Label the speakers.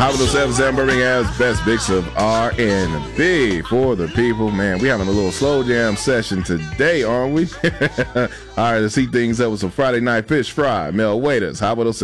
Speaker 1: Hot 107 Sam Birmingham's best mix of R&B for the people. Man, we having a little slow jam session today, aren't we? All right, let's heat things up with some Friday Night Fish Fry. Mel Waiters, Hot 107.